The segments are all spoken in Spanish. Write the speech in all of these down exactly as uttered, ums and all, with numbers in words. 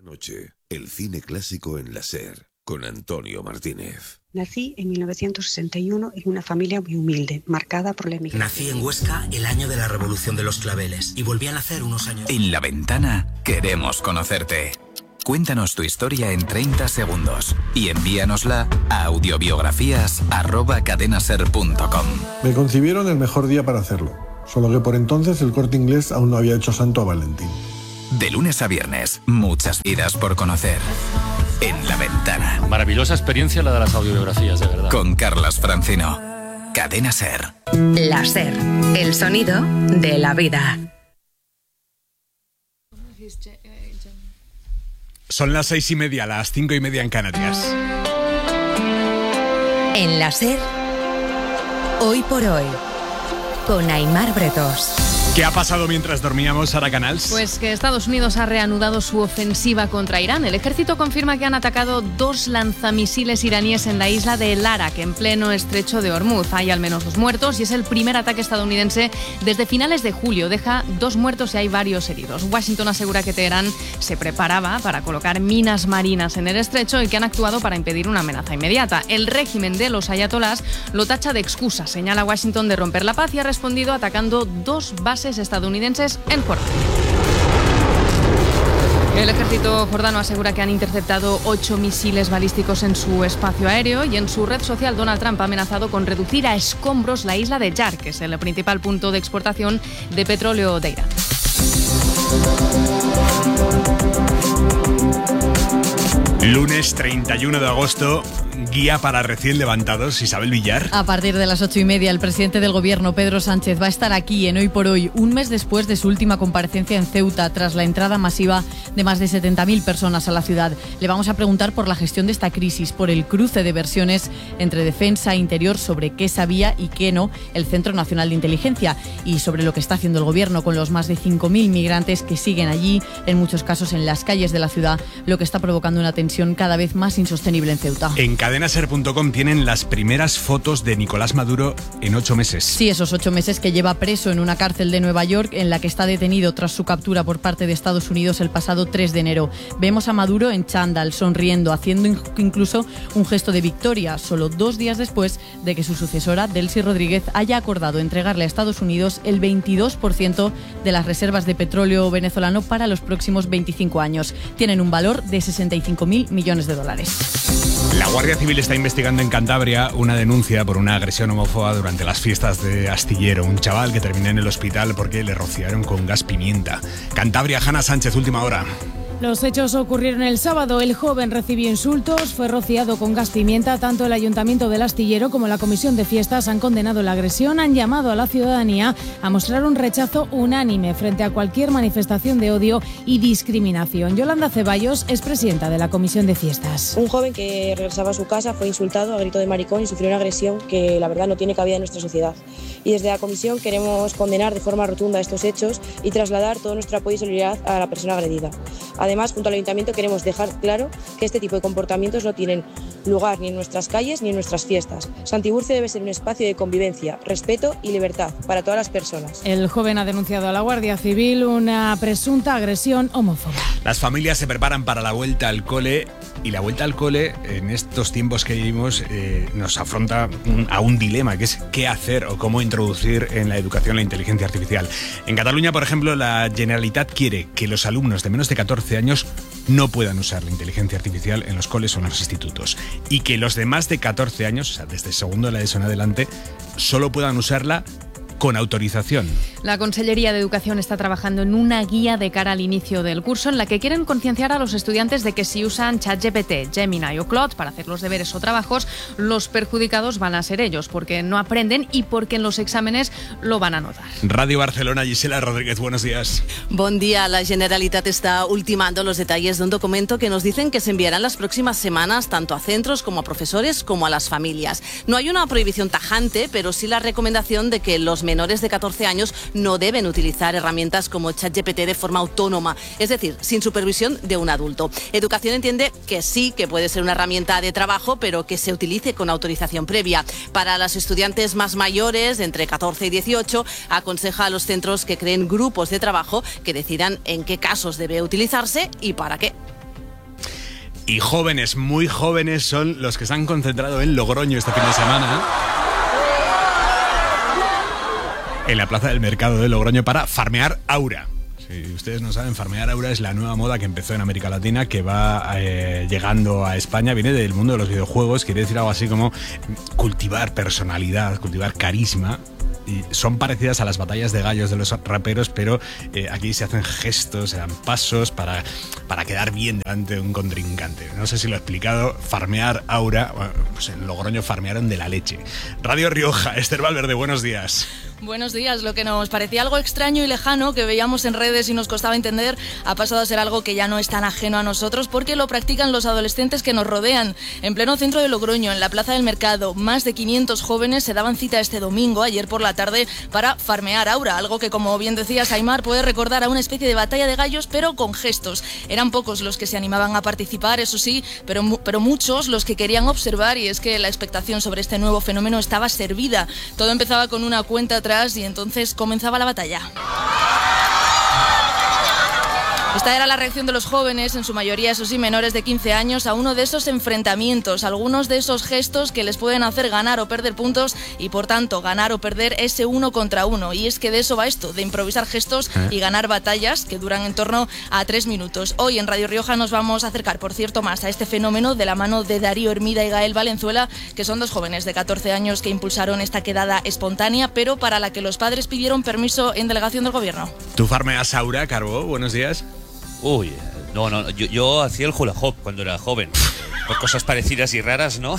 Noche, el cine clásico en la SER, con Antonio Martínez. Nací en mil novecientos sesenta y uno en una familia muy humilde, marcada por la emigración. Nací en Huesca el año de la Revolución de los Claveles y volví a nacer unos años. En La Ventana queremos conocerte. Cuéntanos tu historia en treinta segundos y envíanosla a audiobiografías arroba cadenaser punto com. Me concibieron el mejor día para hacerlo, solo que por entonces el Corte Inglés aún no había hecho santo a Valentín. De lunes a viernes, muchas vidas por conocer. En La Ventana. Maravillosa experiencia la de las audiobiografías, de verdad. Con Carlas Francino. Cadena SER. La SER. El sonido de la vida. Son las seis y media, las cinco y media en Canarias. En la SER, hoy por hoy, con Aimar Bretos. ¿Qué ha pasado mientras dormíamos, Sara Canals? Pues que Estados Unidos ha reanudado su ofensiva contra Irán. El ejército confirma que han atacado dos lanzamisiles iraníes en la isla de El Arak, en pleno estrecho de Hormuz. Hay al menos dos muertos y es el primer ataque estadounidense desde finales de julio. Deja dos muertos y hay varios heridos. Washington asegura que Teherán se preparaba para colocar minas marinas en el estrecho y que han actuado para impedir una amenaza inmediata. El régimen de los ayatolás lo tacha de excusa. Señala Washington de romper la paz y ha respondido atacando dos bases estadounidenses en Jordania. El ejército jordano asegura que han interceptado ocho misiles balísticos en su espacio aéreo y en su red social Donald Trump ha amenazado con reducir a escombros la isla de Yar, que es el principal punto de exportación de petróleo de Irán. Lunes treinta y uno de agosto, guía para recién levantados, Isabel Villar. A partir de las ocho y media, el presidente del Gobierno, Pedro Sánchez, va a estar aquí en Hoy por Hoy, un mes después de su última comparecencia en Ceuta, tras la entrada masiva de más de setenta mil personas a la ciudad. Le vamos a preguntar por la gestión de esta crisis, por el cruce de versiones entre defensa e interior sobre qué sabía y qué no el Centro Nacional de Inteligencia y sobre lo que está haciendo el Gobierno con los más de cinco mil migrantes que siguen allí, en muchos casos en las calles de la ciudad, lo que está provocando una tensión cada vez más insostenible en Ceuta. En cadenaser punto com tienen las primeras fotos de Nicolás Maduro en ocho meses. Sí, esos ocho meses que lleva preso en una cárcel de Nueva York en la que está detenido tras su captura por parte de Estados Unidos el pasado tres de enero. Vemos a Maduro en chándal, sonriendo, haciendo incluso un gesto de victoria, solo dos días después de que su sucesora, Delcy Rodríguez, haya acordado entregarle a Estados Unidos el veintidós por ciento de las reservas de petróleo venezolano para los próximos veinticinco años. Tienen un valor de sesenta y cinco mil millones de dólares. La Guardia Civil está investigando en Cantabria una denuncia por una agresión homófoba durante las fiestas de Astillero. Un chaval que terminó en el hospital porque le rociaron con gas pimienta. Cantabria, Hanna Sánchez, última hora. Los hechos ocurrieron el sábado. El joven recibió insultos, fue rociado con gas pimienta. Tanto el Ayuntamiento del Astillero como la Comisión de Fiestas han condenado la agresión, han llamado a la ciudadanía a mostrar un rechazo unánime frente a cualquier manifestación de odio y discriminación. Yolanda Ceballos es presidenta de la Comisión de Fiestas. Un joven que regresaba a su casa fue insultado a grito de maricón y sufrió una agresión que la verdad no tiene cabida en nuestra sociedad. Y desde la Comisión queremos condenar de forma rotunda estos hechos y trasladar todo nuestro apoyo y solidaridad a la persona agredida. Además, junto al Ayuntamiento queremos dejar claro que este tipo de comportamientos no tienen lugar ni en nuestras calles ni en nuestras fiestas. Santiburce debe ser un espacio de convivencia, respeto y libertad para todas las personas. El joven ha denunciado a la Guardia Civil una presunta agresión homófoba. Las familias se preparan para la vuelta al cole y la vuelta al cole en estos tiempos que vivimos eh, nos afronta un, a un dilema, que es qué hacer o cómo introducir en la educación la inteligencia artificial. En Cataluña, por ejemplo, la Generalitat quiere que los alumnos de menos de catorce años no puedan usar la inteligencia artificial en los coles o en los institutos y que los de más de catorce años, o sea, desde segundo de la ESO en adelante, solo puedan usarla con autorización. La Consellería de Educación está trabajando en una guía de cara al inicio del curso en la que quieren concienciar a los estudiantes de que si usan ChatGPT, Gemini o Claude para hacer los deberes o trabajos, los perjudicados van a ser ellos, porque no aprenden y porque en los exámenes lo van a notar. Radio Barcelona, Gisela Rodríguez, buenos días. Buen día. La Generalitat está ultimando los detalles de un documento que nos dicen que se enviará en las próximas semanas tanto a centros como a profesores como a las familias. No hay una prohibición tajante, pero sí la recomendación de que los menores de catorce años no deben utilizar herramientas como ChatGPT de forma autónoma, es decir, sin supervisión de un adulto. Educación entiende que sí, que puede ser una herramienta de trabajo, pero que se utilice con autorización previa. Para los estudiantes más mayores, entre catorce y dieciocho, aconseja a los centros que creen grupos de trabajo que decidan en qué casos debe utilizarse y para qué. Y jóvenes, muy jóvenes, son los que se han concentrado en Logroño este fin de semana, en la plaza del mercado de Logroño, para farmear aura. Si ustedes no saben, farmear aura es la nueva moda que empezó en América Latina, que va eh, llegando a España, viene del mundo de los videojuegos, quiere decir algo así como cultivar personalidad, cultivar carisma. Y son parecidas a las batallas de gallos de los raperos, pero eh, aquí se hacen gestos, se dan pasos para, para quedar bien delante de un contrincante. No sé si lo he explicado. Farmear aura, bueno, pues en Logroño farmearon de la leche. Radio Rioja, Esther Valverde, buenos días. Buenos días. Lo que nos parecía algo extraño y lejano, que veíamos en redes y nos costaba entender, ha pasado a ser algo que ya no es tan ajeno a nosotros, porque lo practican los adolescentes que nos rodean. En pleno centro de Logroño, en la plaza del mercado, más de quinientos jóvenes se daban cita este domingo, ayer por la tarde, para farmear aura, algo que, como bien decías, Aimar, puede recordar a una especie de batalla de gallos, pero con gestos. Eran pocos los que se animaban a participar, eso sí, pero, pero muchos los que querían observar, y es que la expectación sobre este nuevo fenómeno estaba servida. Todo empezaba con una cuenta atrás y entonces comenzaba la batalla. Esta era la reacción de los jóvenes, en su mayoría, eso sí, menores de quince años, a uno de esos enfrentamientos, algunos de esos gestos que les pueden hacer ganar o perder puntos y, por tanto, ganar o perder ese uno contra uno. Y es que de eso va esto, de improvisar gestos y ganar batallas que duran en torno a tres minutos. Hoy en Radio Rioja nos vamos a acercar, por cierto, más a este fenómeno de la mano de Darío Hermida y Gael Valenzuela, que son dos jóvenes de catorce años que impulsaron esta quedada espontánea, pero para la que los padres pidieron permiso en delegación del gobierno. ¿Tú farmeas aura, Carbó? Buenos días. Uy, no, no, yo, yo hacía el hula hop cuando era joven. Por cosas parecidas y raras, ¿no?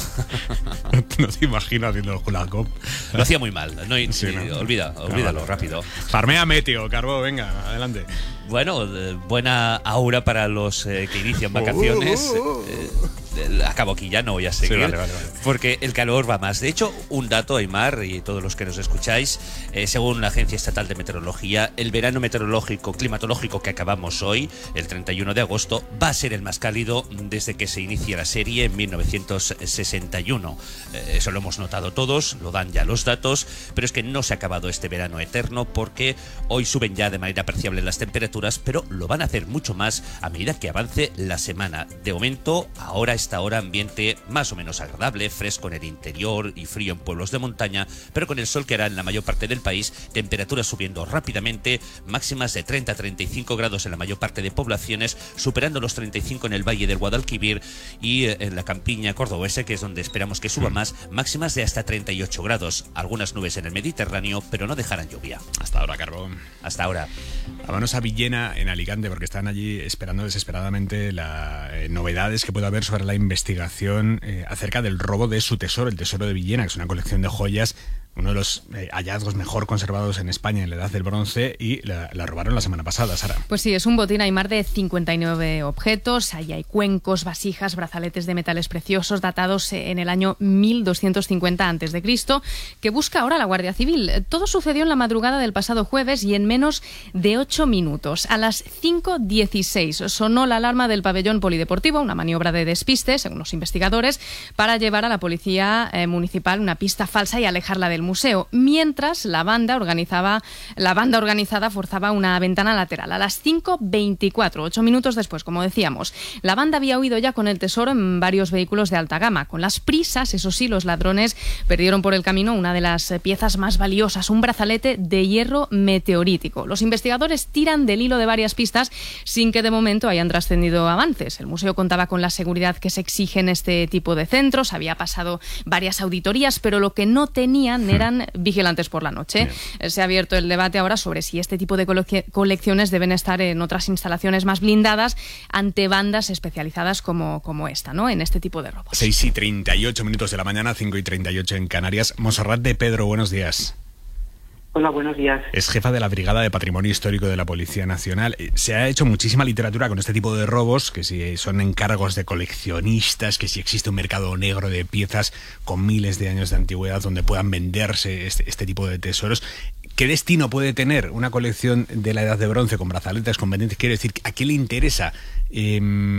No te imagino haciendo el hula hop. Lo hacía muy mal. No, sí, sí, ¿no? Olvida, olvídalo, no, rápido. Farmea Meteo, Carbó, venga, adelante. Bueno, eh, buena aura para los eh, que inician vacaciones. Uh, uh, uh. Eh, acabo aquí, ya no voy a seguir, sí, vale, vale, vale. Porque el calor va más. De hecho, un dato, Aimar, y todos los que nos escucháis, eh, según la Agencia Estatal de Meteorología, el verano meteorológico, climatológico que acabamos hoy, el treinta y uno de agosto, va a ser el más cálido desde que se inicia la serie en mil novecientos sesenta y uno. Eh, eso lo hemos notado todos, lo dan ya los datos, pero es que no se ha acabado este verano eterno, porque hoy suben ya de manera apreciable las temperaturas, pero lo van a hacer mucho más a medida que avance la semana. De momento, ahora esta hora ambiente más o menos agradable, fresco en el interior y frío en pueblos de montaña, pero con el sol que hará en la mayor parte del país, temperaturas subiendo rápidamente, máximas de treinta a treinta y cinco grados en la mayor parte de poblaciones, superando los treinta y cinco en el Valle del Guadalquivir y en la campiña cordobesa, que es donde esperamos que suba más, máximas de hasta treinta y ocho grados, algunas nubes en el Mediterráneo, pero no dejarán lluvia. Hasta ahora, Carbón. Hasta ahora. Vámonos a Villena, en Alicante, porque están allí esperando desesperadamente las eh, novedades que pueda haber sobre la investigación eh, acerca del robo de su tesoro, el Tesoro de Villena, que es una colección de joyas, uno de los eh, hallazgos mejor conservados en España en la Edad del Bronce, y la, la robaron la semana pasada, Sara. Pues sí, es un botín, hay más de cincuenta y nueve objetos, ahí hay cuencos, vasijas, brazaletes de metales preciosos datados en el año mil doscientos cincuenta antes de Cristo, que busca ahora la Guardia Civil. Todo sucedió en la madrugada del pasado jueves y en menos de ocho minutos. A las cinco dieciséis sonó la alarma del pabellón polideportivo, una maniobra de despiste, según los investigadores, para llevar a la policía eh, municipal una pista falsa y alejarla del museo, mientras la banda organizaba la banda organizada forzaba una ventana lateral. A las cinco veinticuatro, ocho minutos después, como decíamos, la banda había huido ya con el tesoro en varios vehículos de alta gama. Con las prisas, eso sí, los ladrones perdieron por el camino una de las piezas más valiosas, un brazalete de hierro meteorítico. Los investigadores tiran del hilo de varias pistas sin que de momento hayan trascendido avances. El museo contaba con la seguridad que se exige en este tipo de centros, había pasado varias auditorías, pero lo que no tenían eran vigilantes por la noche. Bien. Se ha abierto el debate ahora sobre si este tipo de cole- colecciones deben estar en otras instalaciones más blindadas ante bandas especializadas como, como esta, ¿no? En este tipo de robos. seis y treinta y ocho minutos de la mañana, cinco y treinta y ocho en Canarias. Montserrat de Pedro, buenos días. Hola, buenos días. Es jefa de la Brigada de Patrimonio Histórico de la Policía Nacional. Se ha hecho muchísima literatura con este tipo de robos, que si son encargos de coleccionistas, que si existe un mercado negro de piezas con miles de años de antigüedad donde puedan venderse este, este tipo de tesoros. ¿Qué destino puede tener una colección de la Edad de Bronce con brazaletes, con pendientes? Quiero decir, ¿a quién le interesa eh,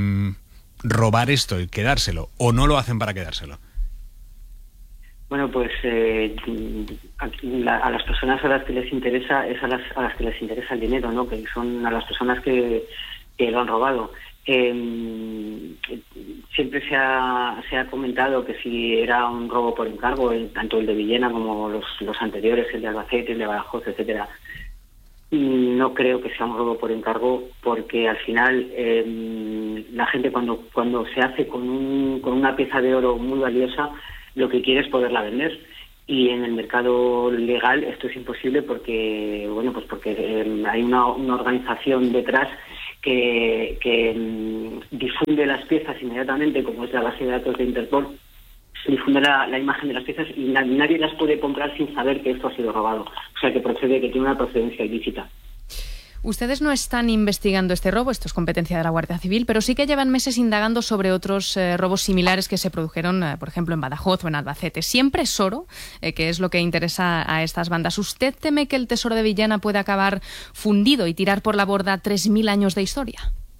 robar esto y quedárselo? ¿O no lo hacen para quedárselo? Bueno, pues eh, a, la, a las personas a las que les interesa es a las, a las que les interesa el dinero, ¿no? Que son a las personas que, que lo han robado. Eh, siempre se ha, se ha comentado que si era un robo por encargo, el, tanto el de Villena como los, los anteriores, el de Albacete, el de Badajoz, etcétera. No creo que sea un robo por encargo, porque al final eh, la gente cuando cuando se hace con, un, con una pieza de oro muy valiosa, lo que quiere es poderla vender. Y en el mercado legal esto es imposible porque bueno pues porque eh, hay una, una organización detrás que, que um, difunde las piezas inmediatamente, como es la base de datos de Interpol, difunde la, la imagen de las piezas y na, nadie las puede comprar sin saber que esto ha sido robado. O sea que procede, que tiene una procedencia ilícita. Ustedes no están investigando este robo, esto es competencia de la Guardia Civil, pero sí que llevan meses indagando sobre otros eh, robos similares que se produjeron, eh, por ejemplo, en Badajoz o en Albacete. Siempre es oro, eh, que es lo que interesa a estas bandas. ¿Usted teme que el tesoro de Villena pueda acabar fundido y tirar por la borda tres mil años de historia?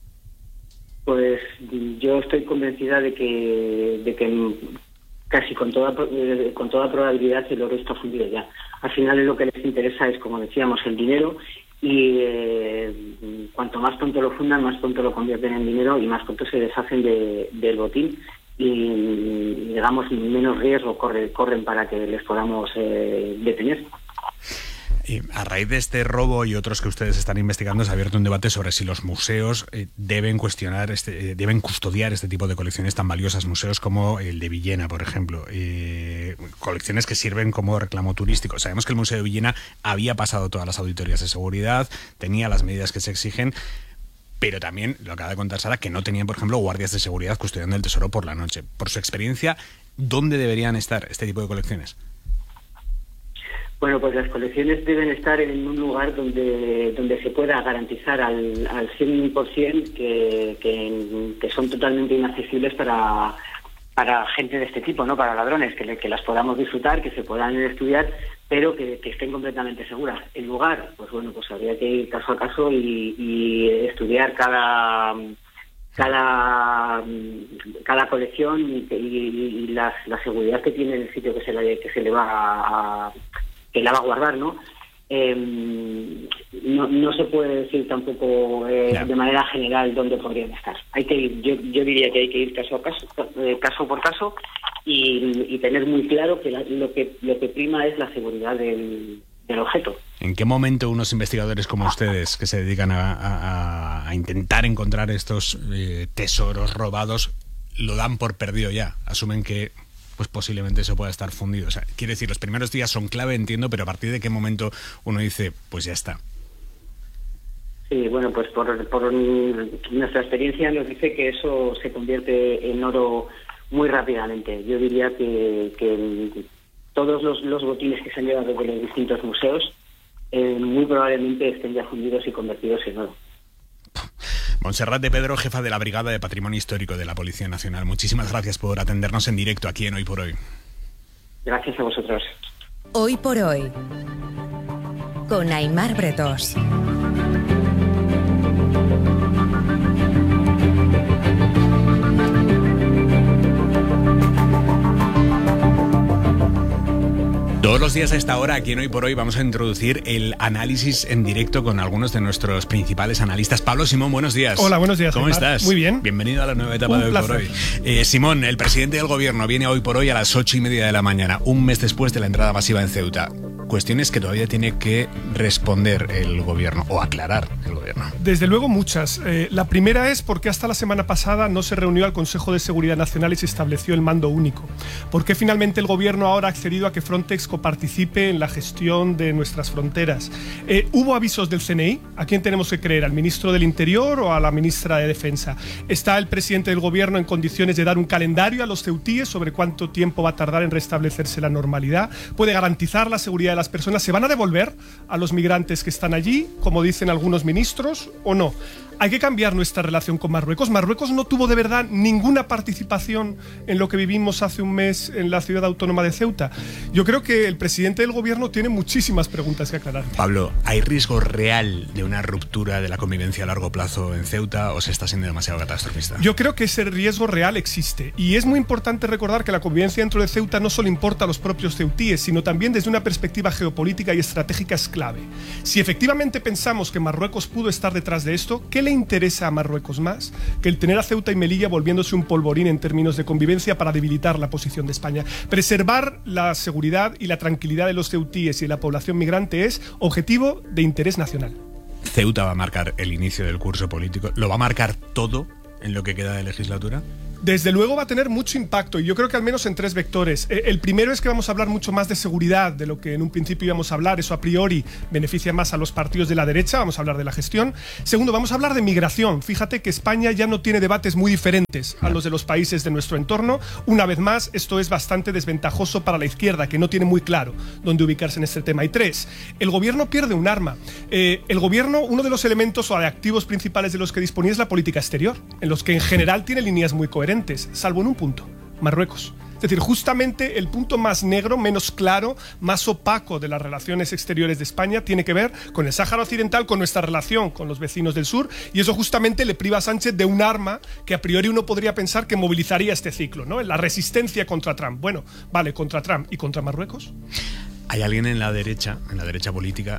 Pues yo estoy convencida de que, de que casi con toda, eh, con toda probabilidad el oro está fundido ya. Al final lo que les interesa es, como decíamos, el dinero. Y eh, cuanto más pronto lo fundan, más pronto lo convierten en dinero y más pronto se deshacen de, del botín y, digamos, menos riesgo corre, corren para que les podamos eh, detener. Y a raíz de este robo y otros que ustedes están investigando, se ha abierto un debate sobre si los museos eh, deben cuestionar, este, eh, deben custodiar este tipo de colecciones tan valiosas, museos como el de Villena, por ejemplo, eh, colecciones que sirven como reclamo turístico. Sabemos que el Museo de Villena había pasado todas las auditorías de seguridad, tenía las medidas que se exigen, pero también, lo acaba de contar Sara, que no tenían, por ejemplo, guardias de seguridad custodiando el tesoro por la noche. Por su experiencia, ¿dónde deberían estar este tipo de colecciones? Bueno, pues las colecciones deben estar en un lugar donde donde se pueda garantizar al, al cien por ciento que, que, que son totalmente inaccesibles para, para gente de este tipo, no para ladrones, que, que las podamos disfrutar, que se puedan estudiar, pero que, que estén completamente seguras. El lugar, pues bueno, pues habría que ir caso a caso y, y estudiar cada cada cada colección y, y, y las, la seguridad que tiene el sitio que se le, que se le va a, a que la va a guardar, ¿no? Eh, no, no se puede decir tampoco eh, yeah. de manera general dónde podrían estar. Hay que ir, yo, yo diría que hay que ir caso a caso, eh, caso por caso, y, y tener muy claro que la, lo que lo que prima es la seguridad del, del objeto. ¿En qué momento unos investigadores como ustedes, que se dedican a, a, a intentar encontrar estos eh, tesoros robados, lo dan por perdido ya? Asumen que pues posiblemente eso pueda estar fundido. O sea, quiere decir, los primeros días son clave, entiendo, pero a partir de qué momento uno dice, pues ya está. Sí, bueno, pues por, por nuestra experiencia nos dice que eso se convierte en oro muy rápidamente. Yo diría que, que todos los, los botines que se han llevado de los distintos museos eh, muy probablemente estén ya fundidos y convertidos en oro. Montserrat de Pedro, jefa de la Brigada de Patrimonio Histórico de la Policía Nacional. Muchísimas gracias por atendernos en directo aquí en Hoy por Hoy. Gracias a vosotros. Hoy por Hoy, con Aimar Bretos. Todos los días a esta hora, aquí en Hoy por Hoy, vamos a introducir el análisis en directo con algunos de nuestros principales analistas. Pablo Simón, buenos días. Hola, buenos días. ¿Cómo Aymar? estás? Muy bien. Bienvenido a la nueva etapa Un de Hoy placer. por Hoy. Eh, Simón, el presidente del gobierno viene Hoy por Hoy a las ocho y media de la mañana, un mes después de la entrada masiva en Ceuta. Cuestiones que todavía tiene que responder el gobierno o aclarar el gobierno. Desde luego muchas. Eh, la primera es por qué hasta la semana pasada no se reunió al Consejo de Seguridad Nacional y se estableció el mando único. ¿Por qué finalmente el gobierno ahora ha accedido a que Frontex coparticipe en la gestión de nuestras fronteras? Eh, ¿Hubo avisos del C N I? ¿A quién tenemos que creer? ¿Al ministro del Interior o a la ministra de Defensa? ¿Está el presidente del gobierno en condiciones de dar un calendario a los ceutíes sobre cuánto tiempo va a tardar en restablecerse la normalidad? ¿Puede garantizar la seguridad de las personas? ¿Se van a devolver a los migrantes que están allí, como dicen algunos ministros, o no? Hay que cambiar nuestra relación con Marruecos. Marruecos no tuvo de verdad ninguna participación en lo que vivimos hace un mes en la ciudad autónoma de Ceuta. Yo creo que el presidente del gobierno tiene muchísimas preguntas que aclarar. Pablo, ¿hay riesgo real de una ruptura de la convivencia a largo plazo en Ceuta o se está siendo demasiado catastrofista? Yo creo que ese riesgo real existe. Y es muy importante recordar que la convivencia dentro de Ceuta no solo importa a los propios ceutíes, sino también desde una perspectiva geopolítica y estratégica es clave. Si efectivamente pensamos que Marruecos pudo estar detrás de esto, ¿qué le interesa a Marruecos más que el tener a Ceuta y Melilla volviéndose un polvorín en términos de convivencia para debilitar la posición de España? Preservar la seguridad y la tranquilidad de los ceutíes y de la población migrante es objetivo de interés nacional. ¿Ceuta va a marcar el inicio del curso político? ¿Lo va a marcar todo en lo que queda de legislatura? Desde luego va a tener mucho impacto, y yo creo que al menos en tres vectores. El primero es que vamos a hablar mucho más de seguridad de lo que en un principio íbamos a hablar. Eso a priori beneficia más a los partidos de la derecha. Vamos a hablar de la gestión. Segundo, vamos a hablar de migración. Fíjate que España ya no tiene debates muy diferentes a los de los países de nuestro entorno. Una vez más, esto es bastante desventajoso para la izquierda, que no tiene muy claro dónde ubicarse en este tema. Y tres, el gobierno pierde un arma. Eh, el gobierno, uno de los elementos o de activos principales de los que disponía es la política exterior, en los que en general tiene líneas muy coherentes, salvo en un punto: Marruecos. Es decir, justamente el punto más negro, menos claro, más opaco de las relaciones exteriores de España tiene que ver con el Sáhara Occidental, con nuestra relación con los vecinos del sur, y eso justamente le priva a Sánchez de un arma que a priori uno podría pensar que movilizaría este ciclo, ¿no? La resistencia contra Trump. Bueno, vale, contra Trump y contra Marruecos. Hay alguien en la derecha, en la derecha política,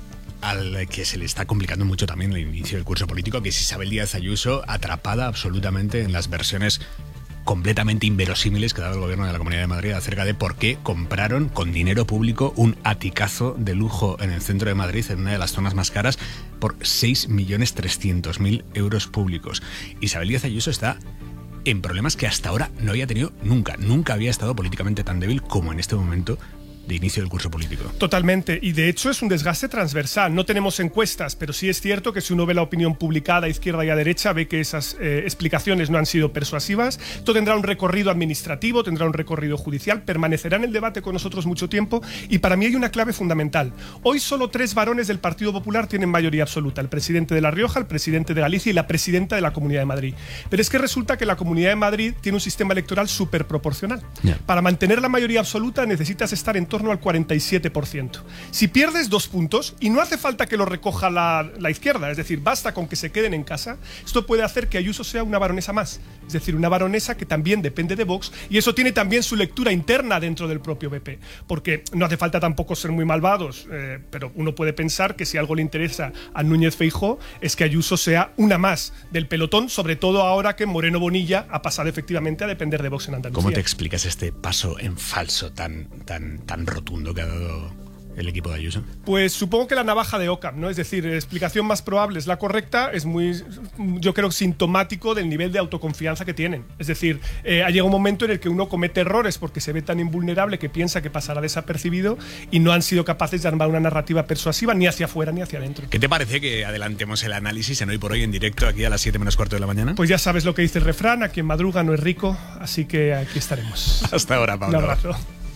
al que se le está complicando mucho también el inicio del curso político, que es Isabel Díaz Ayuso, atrapada absolutamente en las versiones completamente inverosímiles que daba el gobierno de la Comunidad de Madrid acerca de por qué compraron con dinero público un aticazo de lujo en el centro de Madrid, en una de las zonas más caras, por seis millones trescientos mil euros públicos. Isabel Díaz Ayuso está en problemas que hasta ahora no había tenido nunca. Nunca había estado políticamente tan débil como en este momento de inicio del curso político. Totalmente, y de hecho es un desgaste transversal. No tenemos encuestas, pero sí es cierto que si uno ve la opinión publicada a izquierda y a derecha, ve que esas eh, explicaciones no han sido persuasivas. Esto tendrá un recorrido administrativo, tendrá un recorrido judicial, permanecerá en el debate con nosotros mucho tiempo, y para mí hay una clave fundamental. Hoy solo tres varones del Partido Popular tienen mayoría absoluta: el presidente de La Rioja, el presidente de Galicia y la presidenta de la Comunidad de Madrid. Pero es que resulta que la Comunidad de Madrid tiene un sistema electoral superproporcional. Yeah. Para mantener la mayoría absoluta necesitas estar en torno al cuarenta y siete por ciento. Si pierdes dos puntos, y no hace falta que lo recoja la, la izquierda, es decir, basta con que se queden en casa, esto puede hacer que Ayuso sea una baronesa más, es decir, una baronesa que también depende de Vox, y eso tiene también su lectura interna dentro del propio B P, porque no hace falta tampoco ser muy malvados, eh, pero uno puede pensar que si algo le interesa a Núñez Feijóo es que Ayuso sea una más del pelotón, sobre todo ahora que Moreno Bonilla ha pasado efectivamente a depender de Vox en Andalucía. ¿Cómo te explicas este paso en falso tan, tan, tan rotundo que ha dado el equipo de Ayuso? Pues supongo que la navaja de Occam, ¿no? Es decir, la explicación más probable es la correcta, es muy, yo creo, sintomático del nivel de autoconfianza que tienen. Es decir, eh, ha llegado un momento en el que uno comete errores porque se ve tan invulnerable que piensa que pasará desapercibido, y no han sido capaces de armar una narrativa persuasiva ni hacia afuera ni hacia adentro. ¿Qué te parece que adelantemos el análisis en Hoy por Hoy en directo aquí a las siete menos cuarto de la mañana? Pues ya sabes lo que dice el refrán: a quien madruga no es rico, así que aquí estaremos. Hasta ahora, Pablo. Un abrazo.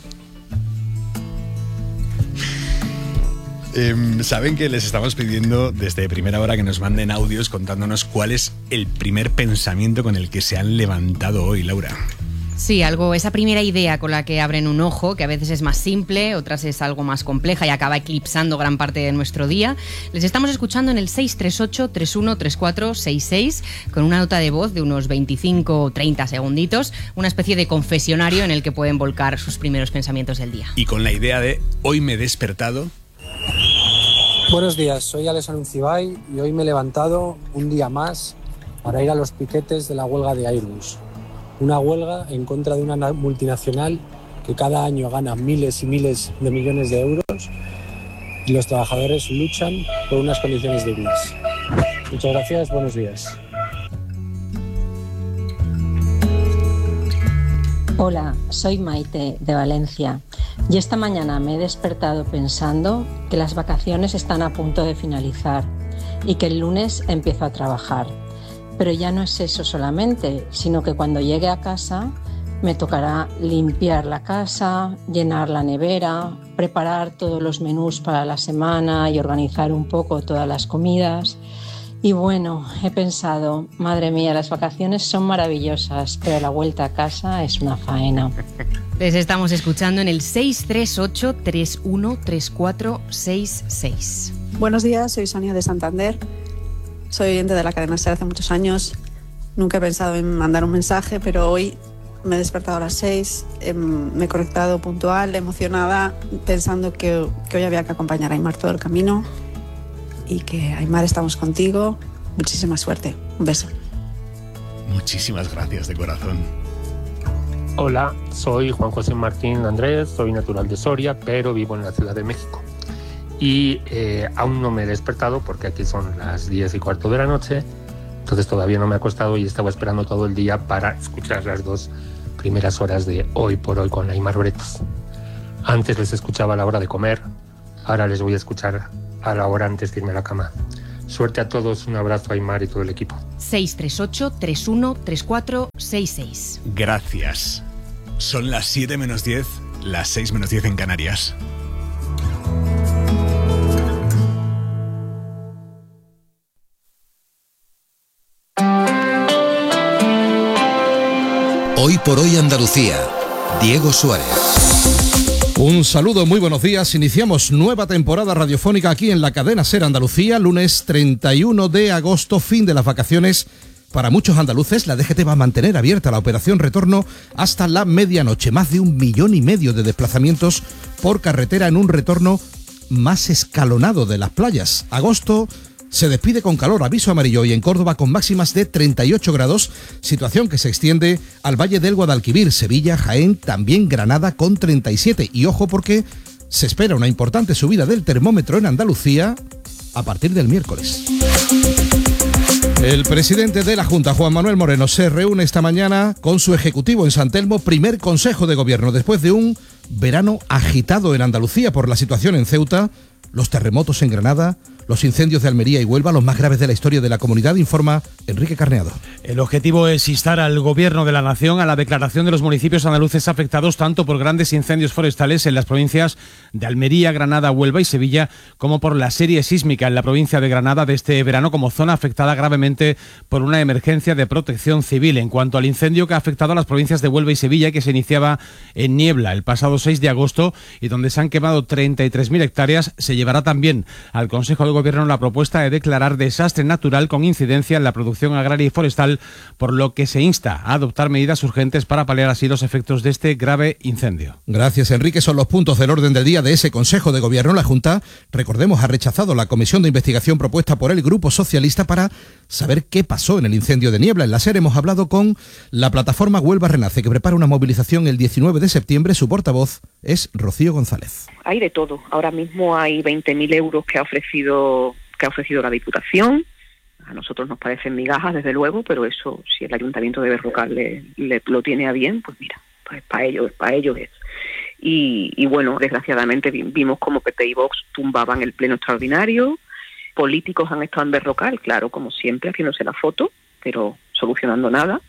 Eh, Saben que les estamos pidiendo desde primera hora que nos manden audios contándonos cuál es el primer pensamiento con el que se han levantado hoy, Laura. Sí, algo, esa primera idea con la que abren un ojo, que a veces es más simple, otras es algo más compleja y acaba eclipsando gran parte de nuestro día. Les estamos escuchando en el seis tres ocho, tres uno tres cuatro seis seis, con una nota de voz de unos veinticinco o treinta segunditos, una especie de confesionario en el que pueden volcar sus primeros pensamientos del día. Y con la idea de hoy me he despertado. Buenos días, soy Alex Anuncibay y hoy me he levantado un día más para ir a los piquetes de la huelga de Airbus. Una huelga en contra de una multinacional que cada año gana miles y miles de millones de euros, y los trabajadores luchan por unas condiciones dignas. Muchas gracias, buenos días. Hola, soy Maite de Valencia y esta mañana me he despertado pensando que las vacaciones están a punto de finalizar y que el lunes empiezo a trabajar. Pero ya no es eso solamente, sino que cuando llegue a casa me tocará limpiar la casa, llenar la nevera, preparar todos los menús para la semana y organizar un poco todas las comidas. Y bueno, he pensado, madre mía, las vacaciones son maravillosas, pero la vuelta a casa es una faena. Les estamos escuchando en el seis tres ocho, tres uno tres cuatro seis seis. Buenos días, soy Sonia de Santander. Soy oyente de la cadena SER hace muchos años. Nunca he pensado en mandar un mensaje, pero hoy me he despertado a las seis, eh, me he conectado puntual, emocionada, pensando que, que hoy había que acompañar a Aimar todo el camino. Y que, Aimar, estamos contigo, muchísima suerte. Un beso. Muchísimas gracias de corazón. Hola, soy Juan José Martín Andrés, soy natural de Soria, pero vivo en la Ciudad de México. Y eh, aún no me he despertado porque aquí son las diez y cuarto de la noche, entonces todavía no me he acostado y estaba esperando todo el día para escuchar las dos primeras horas de Hoy por Hoy con Aimar Bretos. Antes les escuchaba a la hora de comer, ahora les voy a escuchar a la hora antes de irme a la cama. Suerte a todos, un abrazo a Aimar y todo el equipo. seis tres ocho, tres uno tres cuatro seis seis. Gracias. Son las siete menos diez, las seis menos diez en Canarias. Hoy por Hoy Andalucía, Diego Suárez. Un saludo, muy buenos días. Iniciamos nueva temporada radiofónica aquí en la cadena SER Andalucía, lunes treinta y uno de agosto, fin de las vacaciones. Para muchos andaluces, la D G T va a mantener abierta la operación retorno hasta la medianoche. Más de un millón y medio de desplazamientos por carretera en un retorno más escalonado de las playas. Agosto se despide con calor, aviso amarillo hoy en Córdoba con máximas de treinta y ocho grados, situación que se extiende al Valle del Guadalquivir, Sevilla, Jaén, también Granada con treinta y siete. Y ojo porque se espera una importante subida del termómetro en Andalucía a partir del miércoles. El presidente de la Junta, Juan Manuel Moreno, se reúne esta mañana con su ejecutivo en San Telmo, primer consejo de gobierno después de un verano agitado en Andalucía por la situación en Ceuta, los terremotos en Granada, los incendios de Almería y Huelva, los más graves de la historia de la comunidad, informa Enrique Carneado. El objetivo es instar al Gobierno de la Nación a la declaración de los municipios andaluces afectados tanto por grandes incendios forestales en las provincias de Almería, Granada, Huelva y Sevilla, como por la serie sísmica en la provincia de Granada de este verano como zona afectada gravemente por una emergencia de protección civil. En cuanto al incendio que ha afectado a las provincias de Huelva y Sevilla, que se iniciaba en Niebla el pasado seis de agosto y donde se han quemado treinta y tres mil hectáreas, se llevará también al Consejo de Gobierno la propuesta de declarar desastre natural con incidencia en la producción agraria y forestal, por lo que se insta a adoptar medidas urgentes para paliar así los efectos de este grave incendio. Gracias, Enrique. Son los puntos del orden del día de ese Consejo de Gobierno. La Junta, recordemos, ha rechazado la comisión de investigación propuesta por el Grupo Socialista para saber qué pasó en el incendio de Niebla. En la SER hemos hablado con la plataforma Huelva Renace, que prepara una movilización el diecinueve de septiembre. Su portavoz es Rocío González. Hay de todo. Ahora mismo hay veinte mil euros que ha ofrecido que ha ofrecido la Diputación. A nosotros nos parecen migajas, desde luego, pero eso, si el Ayuntamiento de Berrocal le, le, lo tiene a bien, pues mira, pues para ellos, para ellos es. Y, y bueno, desgraciadamente vimos como P P y Vox tumbaban el pleno extraordinario. Políticos han estado en Berrocal, claro, como siempre, haciéndose la foto, pero solucionando nada.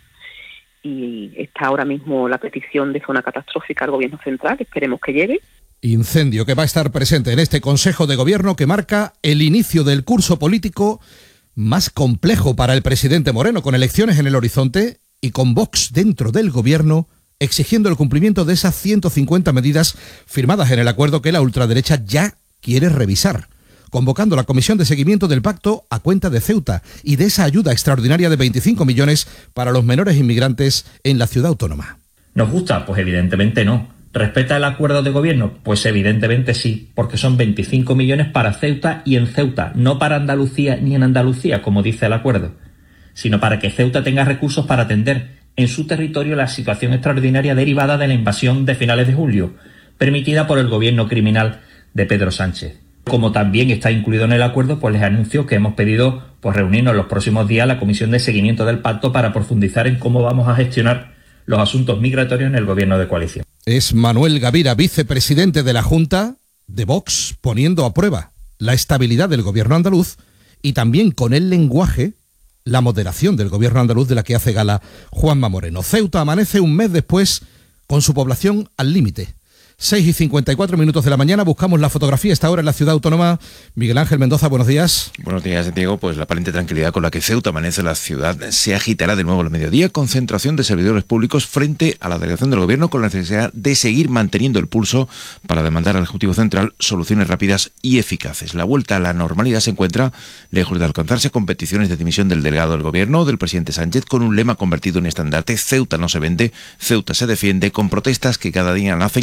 Y está ahora mismo la petición de zona catastrófica al Gobierno Central, esperemos que llegue. Incendio que va a estar presente en este Consejo de Gobierno que marca el inicio del curso político más complejo para el presidente Moreno, con elecciones en el horizonte y con Vox dentro del Gobierno exigiendo el cumplimiento de esas ciento cincuenta medidas firmadas en el acuerdo que la ultraderecha ya quiere revisar, convocando la comisión de seguimiento del pacto a cuenta de Ceuta y de esa ayuda extraordinaria de veinticinco millones para los menores inmigrantes en la ciudad autónoma. ¿Nos gusta? Pues evidentemente no. ¿Respeta el acuerdo de gobierno? Pues evidentemente sí, porque son veinticinco millones para Ceuta y en Ceuta, no para Andalucía ni en Andalucía, como dice el acuerdo, sino para que Ceuta tenga recursos para atender en su territorio la situación extraordinaria derivada de la invasión de finales de julio, permitida por el gobierno criminal de Pedro Sánchez. Como también está incluido en el acuerdo, pues les anuncio que hemos pedido pues, reunirnos los próximos días la comisión de seguimiento del pacto para profundizar en cómo vamos a gestionar los asuntos migratorios en el gobierno de coalición. Es Manuel Gavira, vicepresidente de la Junta de Vox, poniendo a prueba la estabilidad del gobierno andaluz y también con el lenguaje la moderación del gobierno andaluz de la que hace gala Juanma Moreno. Ceuta amanece un mes después con su población al límite. seis y cincuenta y cuatro minutos de la mañana, buscamos la fotografía a esta hora en la ciudad autónoma. Miguel Ángel Mendoza, buenos días. Buenos días, Diego. Pues la aparente tranquilidad con la que Ceuta amanece la ciudad se agitará de nuevo al mediodía. Concentración de servidores públicos frente a la delegación del gobierno con la necesidad de seguir manteniendo el pulso para demandar al Ejecutivo Central soluciones rápidas y eficaces. La vuelta a la normalidad se encuentra lejos de alcanzarse con peticiones de dimisión del delegado del gobierno, del presidente Sánchez, con un lema convertido en estandarte: Ceuta no se vende, Ceuta se defiende, con protestas que cada día nacen de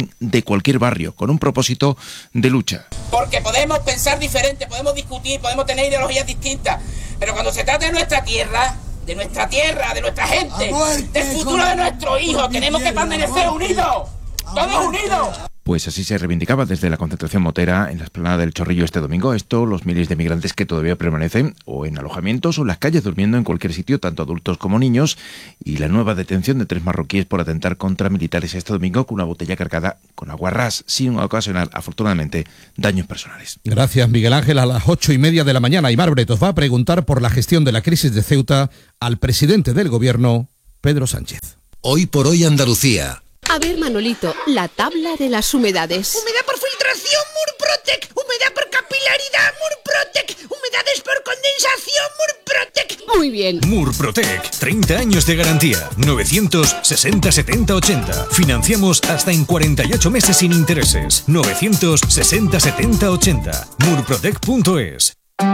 cualquier barrio, con un propósito de lucha. Porque podemos pensar diferente, podemos discutir, podemos tener ideologías distintas, pero cuando se trata de nuestra tierra, de nuestra tierra, de nuestra gente, del futuro de nuestros hijos, tenemos que permanecer unidos, todos unidos. Pues así se reivindicaba desde la concentración motera en la explanada del Chorrillo este domingo. Esto, los miles de migrantes que todavía permanecen o en alojamientos o en las calles durmiendo en cualquier sitio, tanto adultos como niños, y la nueva detención de tres marroquíes por atentar contra militares este domingo con una botella cargada con aguarrás, sin ocasionar, afortunadamente, daños personales. Gracias, Miguel Ángel. A las ocho y media de la mañana, Aimar Bretos va a preguntar por la gestión de la crisis de Ceuta al presidente del gobierno, Pedro Sánchez. Hoy por hoy Andalucía. A ver, Manolito, la tabla de las humedades. Humedad por filtración, Murprotec. Humedad por capilaridad, Murprotec. Humedades por condensación, Murprotec. Muy bien. Murprotec, treinta años de garantía. novecientos sesenta setenta ochenta. Financiamos hasta en cuarenta y ocho meses sin intereses. novecientos sesenta setenta ochenta. murprotec punto es.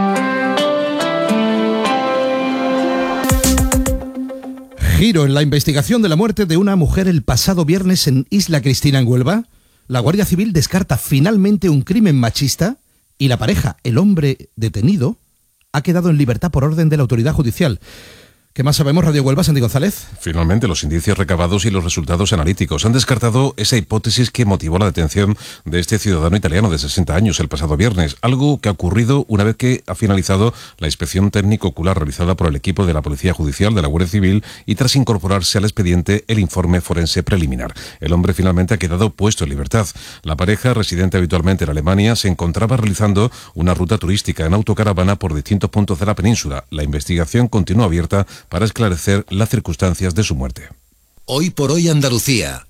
Giro en la investigación de la muerte de una mujer el pasado viernes en Isla Cristina, en Huelva. La Guardia Civil descarta finalmente un crimen machista y la pareja, el hombre detenido, ha quedado en libertad por orden de la autoridad judicial. ¿Qué más sabemos, Radio Huelva, Santi González? Finalmente, los indicios recabados y los resultados analíticos han descartado esa hipótesis que motivó la detención de este ciudadano italiano de sesenta años el pasado viernes, algo que ha ocurrido una vez que ha finalizado la inspección técnico-ocular realizada por el equipo de la Policía Judicial de la Guardia Civil y tras incorporarse al expediente el informe forense preliminar. El hombre finalmente ha quedado puesto en libertad. La pareja, residente habitualmente en Alemania, se encontraba realizando una ruta turística en autocaravana por distintos puntos de la península. La investigación continúa abierta para esclarecer las circunstancias de su muerte. Hoy por hoy Andalucía.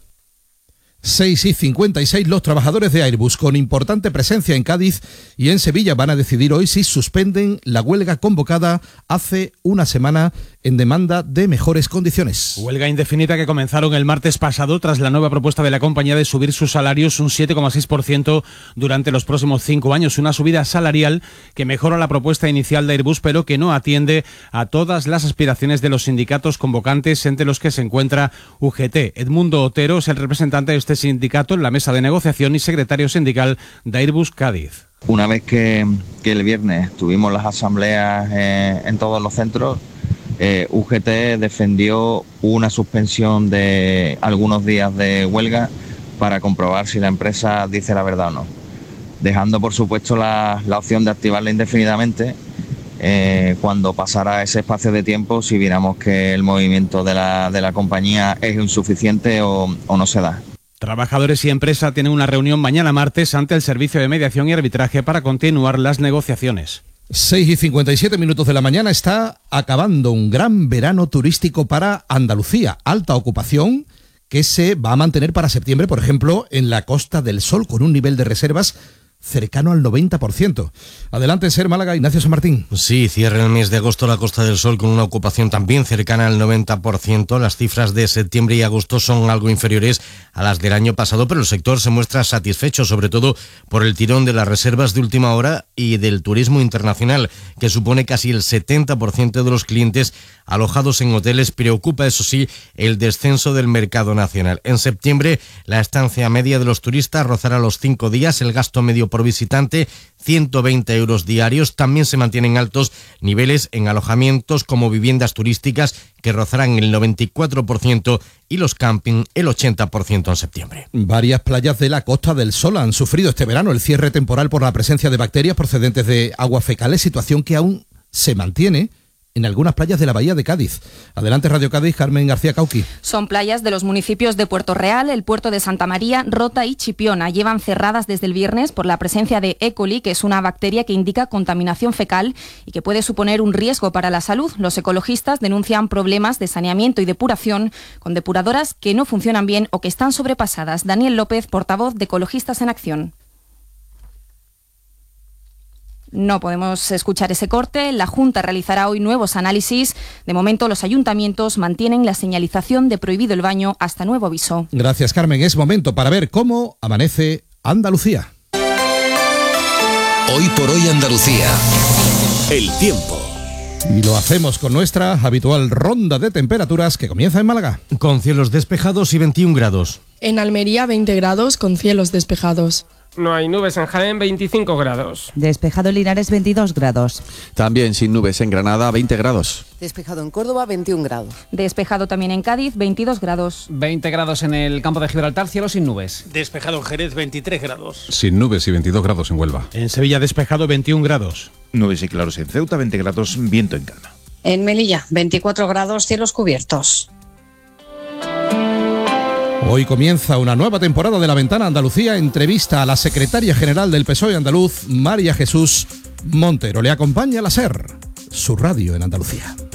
seis y cincuenta y seis, los trabajadores de Airbus con importante presencia en Cádiz y en Sevilla van a decidir hoy si suspenden la huelga convocada hace una semana en demanda de mejores condiciones. Huelga indefinida que comenzaron el martes pasado tras la nueva propuesta de la compañía de subir sus salarios un siete coma seis por ciento durante los próximos cinco años. Una subida salarial que mejora la propuesta inicial de Airbus, pero que no atiende a todas las aspiraciones de los sindicatos convocantes, entre los que se encuentra U G T. Edmundo Otero es el representante de este sindicato en la mesa de negociación y secretario sindical de Airbus Cádiz. Una vez que, que el viernes tuvimos las asambleas eh, en todos los centros, eh, U G T defendió una suspensión de algunos días de huelga para comprobar si la empresa dice la verdad o no, dejando por supuesto la, la opción de activarla indefinidamente eh, cuando pasara ese espacio de tiempo, si viéramos que el movimiento de la, de la compañía es insuficiente o, o no se da. Trabajadores y empresa tienen una reunión mañana martes ante el Servicio de Mediación y Arbitraje para continuar las negociaciones. seis y cincuenta y siete minutos de la mañana. Está acabando un gran verano turístico para Andalucía. Alta ocupación que se va a mantener para septiembre, por ejemplo, en la Costa del Sol, con un nivel de reservas cercano al noventa por ciento. Adelante, Ser Málaga, Ignacio San Martín. Sí, cierra el mes de agosto la Costa del Sol con una ocupación también cercana al noventa por ciento. Las cifras de septiembre y agosto son algo inferiores a las del año pasado, pero el sector se muestra satisfecho, sobre todo por el tirón de las reservas de última hora y del turismo internacional, que supone casi el setenta por ciento de los clientes alojados en hoteles. Preocupa, eso sí, el descenso del mercado nacional. En septiembre, la estancia media de los turistas rozará los cinco días, el gasto medio por visitante, ciento veinte euros diarios. También se mantienen altos niveles en alojamientos como viviendas turísticas, que rozarán el noventa y cuatro por ciento, y los camping el ochenta por ciento en septiembre. Varias playas de la Costa del Sol han sufrido este verano el cierre temporal por la presencia de bacterias procedentes de aguas fecales, situación que aún se mantiene en algunas playas de la Bahía de Cádiz. Adelante, Radio Cádiz, Carmen García Cauqui. Son playas de los municipios de Puerto Real, el puerto de Santa María, Rota y Chipiona. Llevan cerradas desde el viernes por la presencia de E. coli, que es una bacteria que indica contaminación fecal y que puede suponer un riesgo para la salud. Los ecologistas denuncian problemas de saneamiento y depuración con depuradoras que no funcionan bien o que están sobrepasadas. Daniel López, portavoz de Ecologistas en Acción. No podemos escuchar ese corte. La Junta realizará hoy nuevos análisis. De momento, los ayuntamientos mantienen la señalización de prohibido el baño hasta nuevo aviso. Gracias, Carmen. Es momento para ver cómo amanece Andalucía. Hoy por hoy Andalucía. El tiempo. Y lo hacemos con nuestra habitual ronda de temperaturas que comienza en Málaga. Con cielos despejados y veintiún grados. En Almería veinte grados con cielos despejados. No hay nubes en Jaén, veinticinco grados. Despejado en Linares, veintidós grados. También sin nubes en Granada, veinte grados. Despejado en Córdoba, veintiún grados. Despejado también en Cádiz, veintidós grados. veinte grados en el campo de Gibraltar, cielo sin nubes. Despejado en Jerez, veintitrés grados. Sin nubes y veintidós grados en Huelva. En Sevilla despejado, veintiún grados. Nubes y claros en Ceuta, veinte grados, viento en calma. En Melilla, veinticuatro grados, cielos cubiertos. Hoy comienza una nueva temporada de La Ventana Andalucía. Entrevista a la secretaria general del P S O E andaluz, María Jesús Montero. Le acompaña la SER, su radio en Andalucía.